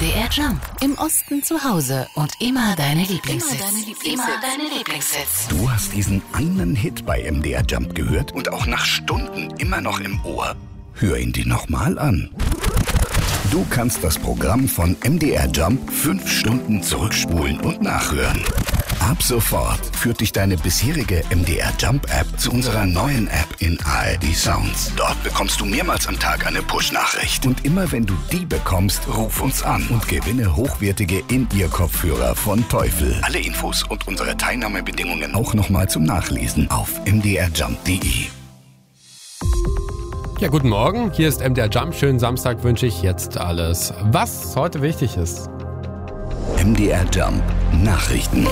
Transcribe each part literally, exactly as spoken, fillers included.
D R Jump. Im Osten zu Hause und immer deine Lieblingshits. Immer deine Lieblingshits. Du hast diesen einen Hit bei M D R Jump gehört und auch nach Stunden immer noch im Ohr. Hör ihn dir nochmal an. Du kannst das Programm von M D R Jump fünf Stunden zurückspulen und nachhören. Ab sofort führt dich deine bisherige M D R Jump App zu unserer neuen App in A R D Sounds. Dort bekommst du mehrmals am Tag eine Push-Nachricht. Und immer wenn du die bekommst, ruf uns an und gewinne hochwertige In-Ear-Kopfhörer von Teufel. Alle Infos und unsere Teilnahmebedingungen auch nochmal zum Nachlesen auf m d r jump punkt d e. Ja, guten Morgen, hier ist M D R Jump. Schönen Samstag wünsche ich jetzt alles, was heute wichtig ist. M D R Jump Nachrichten.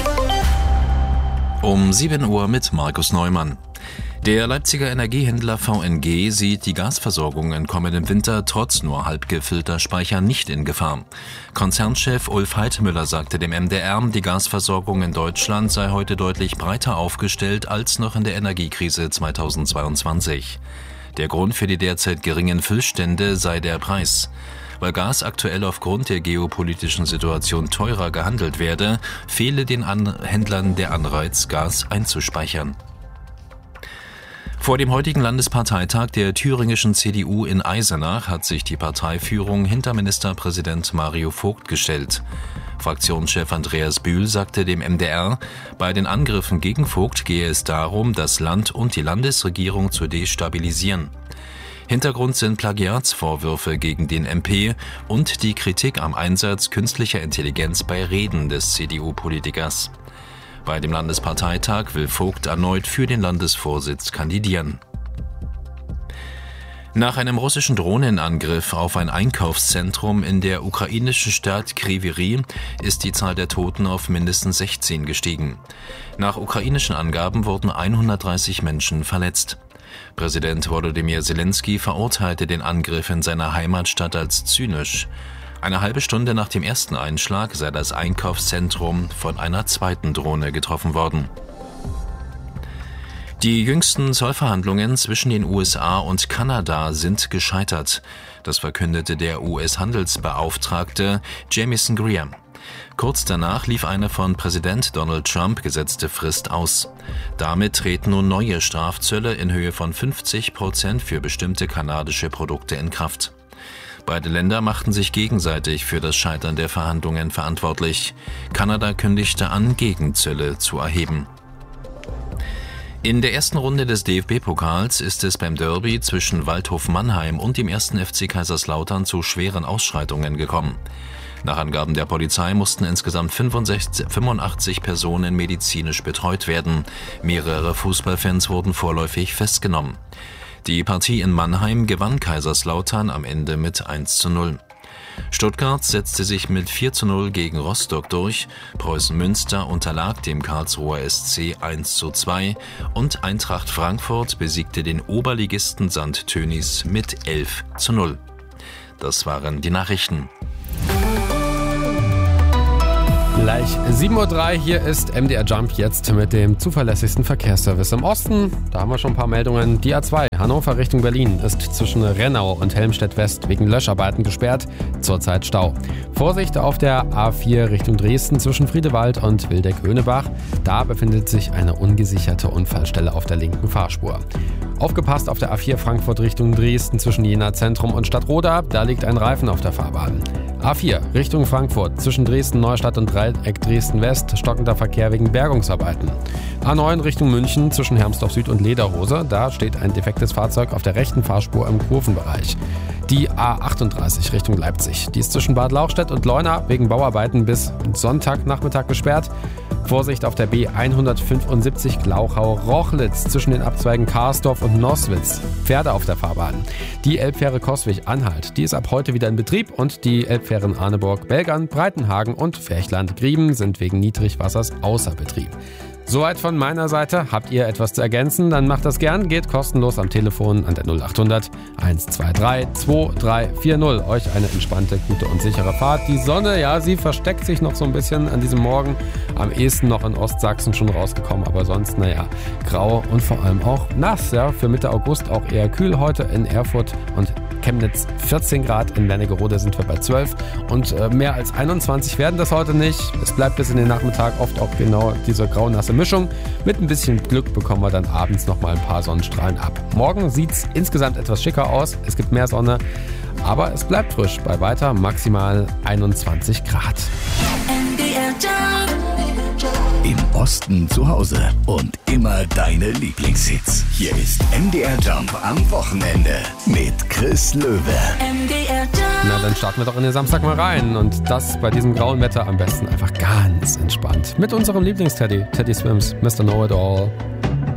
Um sieben Uhr mit Markus Neumann. Der Leipziger Energiehändler V N G sieht die Gasversorgung im kommenden Winter trotz nur halb gefüllter Speicher nicht in Gefahr. Konzernchef Ulf Heidmüller sagte dem M D R, die Gasversorgung in Deutschland sei heute deutlich breiter aufgestellt als noch in der Energiekrise zweitausendzweiundzwanzig. Der Grund für die derzeit geringen Füllstände sei der Preis. Weil Gas aktuell aufgrund der geopolitischen Situation teurer gehandelt werde, fehle den An- Händlern der Anreiz, Gas einzuspeichern. Vor dem heutigen Landesparteitag der thüringischen C D U in Eisenach hat sich die Parteiführung hinter Ministerpräsident Mario Vogt gestellt. Fraktionschef Andreas Bühl sagte dem M D R, bei den Angriffen gegen Vogt gehe es darum, das Land und die Landesregierung zu destabilisieren. Hintergrund sind Plagiatsvorwürfe gegen den M P und die Kritik am Einsatz künstlicher Intelligenz bei Reden des C D U-Politikers. Bei dem Landesparteitag will Vogt erneut für den Landesvorsitz kandidieren. Nach einem russischen Drohnenangriff auf ein Einkaufszentrum in der ukrainischen Stadt Kryvyi Rih ist die Zahl der Toten auf mindestens sechzehn gestiegen. Nach ukrainischen Angaben wurden hundertdreißig Menschen verletzt. Präsident Volodymyr Zelensky verurteilte den Angriff in seiner Heimatstadt als zynisch. Eine halbe Stunde nach dem ersten Einschlag sei das Einkaufszentrum von einer zweiten Drohne getroffen worden. Die jüngsten Zollverhandlungen zwischen den U S A und Kanada sind gescheitert. Das verkündete der U S-Handelsbeauftragte Jamieson Greer. Kurz danach lief eine von Präsident Donald Trump gesetzte Frist aus. Damit treten nun neue Strafzölle in Höhe von fünfzig Prozent für bestimmte kanadische Produkte in Kraft. Beide Länder machten sich gegenseitig für das Scheitern der Verhandlungen verantwortlich. Kanada kündigte an, Gegenzölle zu erheben. In der ersten Runde des D F B-Pokals ist es beim Derby zwischen Waldhof Mannheim und dem ersten F C Kaiserslautern zu schweren Ausschreitungen gekommen. Nach Angaben der Polizei mussten insgesamt fünfundachtzig Personen medizinisch betreut werden. Mehrere Fußballfans wurden vorläufig festgenommen. Die Partie in Mannheim gewann Kaiserslautern am Ende mit eins zu null. Stuttgart setzte sich mit vier zu null gegen Rostock durch, Preußen Münster unterlag dem Karlsruher S C eins zu zwei und Eintracht Frankfurt besiegte den Oberligisten Sankt Tönis mit elf zu null. Das waren die Nachrichten. Gleich sieben Uhr drei, hier ist M D R Jump jetzt mit dem zuverlässigsten Verkehrsservice im Osten. Da haben wir schon ein paar Meldungen. Die A zwei Hannover Richtung Berlin ist zwischen Rennau und Helmstedt West wegen Löscharbeiten gesperrt, zurzeit Stau. Vorsicht auf der A vier Richtung Dresden zwischen Friedewald und Wildeck-Höhnebach. Da befindet sich eine ungesicherte Unfallstelle auf der linken Fahrspur. Aufgepasst auf der A vier Frankfurt Richtung Dresden zwischen Jena Zentrum und Stadtroda, da liegt ein Reifen auf der Fahrbahn. A vier Richtung Frankfurt zwischen Dresden-Neustadt und Dreieck Dresden-West, stockender Verkehr wegen Bergungsarbeiten. A neun Richtung München zwischen Hermsdorf Süd und Lederhose, da steht ein defektes Fahrzeug auf der rechten Fahrspur im Kurvenbereich. Die A achtunddreißig Richtung Leipzig, die ist zwischen Bad Lauchstädt und Leuna wegen Bauarbeiten bis Sonntagnachmittag gesperrt. Vorsicht auf der B hundertfünfundsiebzig Glauchau-Rochlitz zwischen den Abzweigen Karsdorf und Noswitz. Pferde auf der Fahrbahn. Die Elbfähre Coswig-Anhalt, die ist ab heute wieder in Betrieb und die Elbfähren Arneburg, Belgern, Breitenhagen und Ferchland-Grieben sind wegen Niedrigwassers außer Betrieb. Soweit von meiner Seite. Habt ihr etwas zu ergänzen, dann macht das gern. Geht kostenlos am Telefon an der null achthundert eins zwei drei zwei drei vier null. Euch eine entspannte, gute und sichere Fahrt. Die Sonne, ja, sie versteckt sich noch so ein bisschen an diesem Morgen. Am ehesten noch in Ostsachsen schon rausgekommen, aber sonst, naja, grau und vor allem auch nass. Ja, für Mitte August auch eher kühl heute in Erfurt und Chemnitz vierzehn Grad, in Wernigerode sind wir bei zwölf und äh, mehr als einundzwanzig werden das heute nicht. Es bleibt bis in den Nachmittag oft auch genau diese grau-nasse Mischung. Mit ein bisschen Glück bekommen wir dann abends nochmal ein paar Sonnenstrahlen ab. Morgen sieht es insgesamt etwas schicker aus, es gibt mehr Sonne, aber es bleibt frisch bei weiter maximal einundzwanzig Grad. Im Osten zu Hause und immer deine Lieblingshits. Hier ist M D R Jump am Wochenende mit Chris Löwe. M D R Jump. Na, dann starten wir doch in den Samstag mal rein und das bei diesem grauen Wetter am besten einfach ganz entspannt. Mit unserem Lieblingsteddy, Teddy Swims, Mister Know-It-All.